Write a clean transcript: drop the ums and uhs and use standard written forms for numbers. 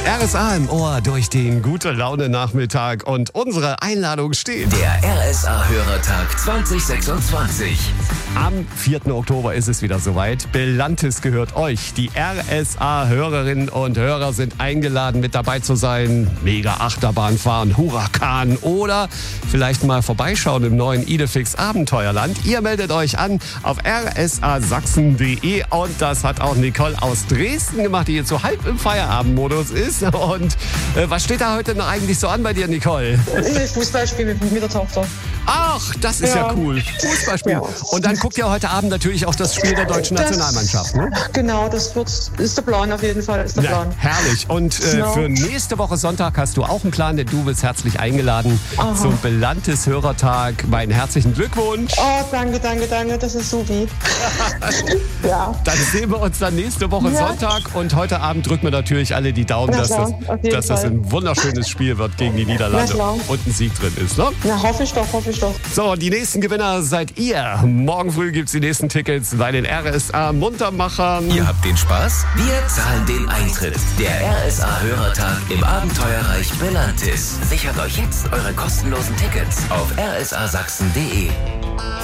RSA im Ohr durch den Gute-Laune-Nachmittag und unsere Einladung steht. Der RSA-Hörertag 2026. Am 4. Oktober ist es wieder soweit. Belantis gehört euch. Die RSA-Hörerinnen und Hörer sind eingeladen, mit dabei zu sein. Mega Achterbahn fahren, Huracan oder vielleicht mal vorbeischauen im neuen Idefix Abenteuerland. Ihr meldet euch an auf rsasachsen.de und das hat auch Nicole aus Dresden gemacht, die jetzt so halb im Feierabendmodus ist. Und was steht da heute noch eigentlich so an bei dir, Nicole? Fußballspiel mit der Tochter. Ach, das ist ja cool. Fußballspiel. Ja. Und dann guckt ihr heute Abend natürlich auch das Spiel der deutschen Nationalmannschaft, ne? Genau, ist der Plan auf jeden Fall. Ist der Plan. Herrlich. Und für nächste Woche Sonntag hast du auch einen Plan, denn du bist herzlich eingeladen zum Belantis Hörertag. Meinen herzlichen Glückwunsch. Oh, danke. Das ist supi. Ja. Dann sehen wir uns dann nächste Woche Sonntag. Und heute Abend drücken wir natürlich alle die Daumen, dass das ein wunderschönes Spiel wird gegen die Niederlande und ein Sieg drin ist. Ne? Ja, hoffe ich doch. So, die nächsten Gewinner seid ihr. Morgen früh gibt's die nächsten Tickets bei den RSA Muntermachern. Ihr habt den Spaß? Wir zahlen den Eintritt. Der RSA Hörertag im Abenteuerreich Belantis. Sichert euch jetzt eure kostenlosen Tickets auf rsasachsen.de.